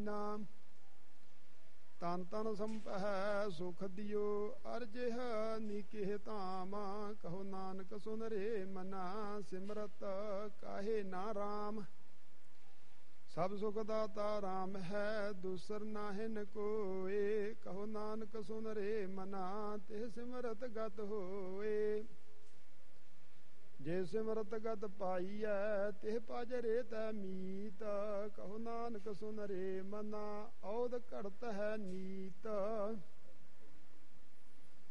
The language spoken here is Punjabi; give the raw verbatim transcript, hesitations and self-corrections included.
ਦੀਨਾ। ਤਨ ਤਨ ਸੰਪਹਿ ਸੁਖ ਦਿਓ ਅਰਜਿਹ ਨੀਕਿਹ ਧਾਮ। ਕਹੋ ਨਾਨਕ ਸੁਨ ਰੇ ਮਨਾ ਸਿਮਰਤ ਕਾਹੇ ਨਾ ਰਾਮ। ਸਭ ਸੁਖ ਦਾਤਾ ਰਾਮ ਹੈ ਦੂਸਰ ਨਾਹਿਨ ਕੋਏ। ਕਹੋ ਨਾਨਕ ਸੁਨ ਰੇ ਮਨਾ ਤਿਹ ਸਿਮਰਤ ਗਤ ਹੋਏ। ਜੇ ਸਿਮਰਤ ਗਤ ਪਾਈਐ ਤਿਹ ਭਜ ਰੇ ਤੈ ਮੀਤ। ਕਹੋ ਨਾਨਕ ਸੁਨ ਰੇ ਮਨਾ ਔਦ ਘੜਤ ਹੈ ਨੀਤ।